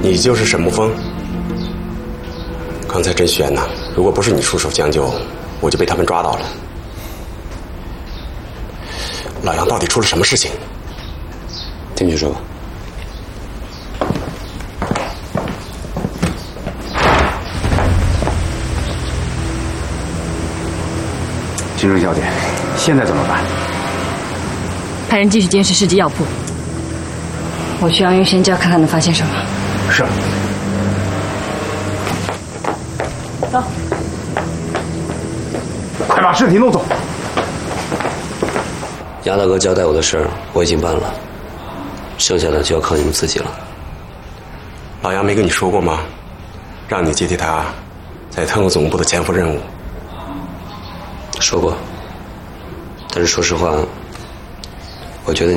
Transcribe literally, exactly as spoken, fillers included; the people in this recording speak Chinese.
你就是沈沐风。刚才真悬呐！如果不是你出手将就，我就被他们抓到了。老杨到底出了什么事情？ 进去说吧。 金润小姐，现在怎么办？ 派人继续监视市级药铺。我去杨云仙家看看能发现什么。 是。 走。 快把尸体弄走。 杨大哥交代我的事儿我已经办了，剩下的就要靠你们自己了。 老杨没跟你说过吗？让你接替他在特务总部的潜伏任务。 说过，但是说实话，我觉得你。